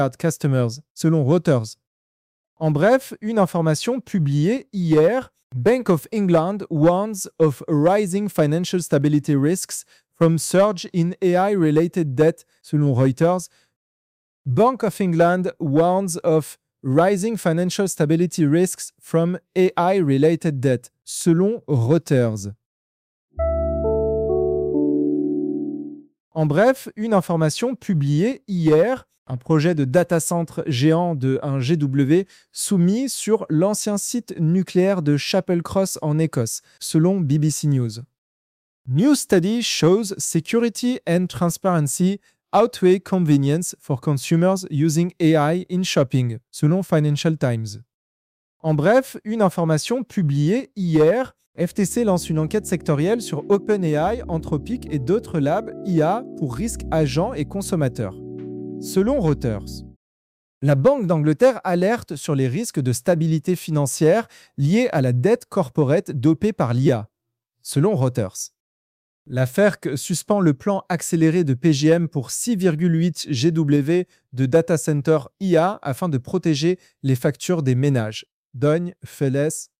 customers, selon Reuters. En bref, une information publiée hier, Bank of England warns of rising financial stability risks from surge in AI-related debt, selon Reuters. Bank of England warns of rising financial stability risks from AI-related debt, selon Reuters. En bref, une information publiée hier, un projet de data center géant de un GW soumis sur l'ancien site nucléaire de Chapel Cross en Écosse, selon BBC News. New study shows security and transparency outweigh convenience for consumers using AI in shopping, selon Financial Times. En bref, une information publiée hier, FTC lance une enquête sectorielle sur OpenAI, Anthropic et d'autres labs IA pour risques agents et consommateurs. Selon Reuters, la Banque d'Angleterre alerte sur les risques de stabilité financière liés à la dette corporate dopée par l'IA. Selon Reuters, la FERC suspend le plan accéléré de PGM pour 6,8 GW de data center IA afin de protéger les factures des ménages. Dogne Felles,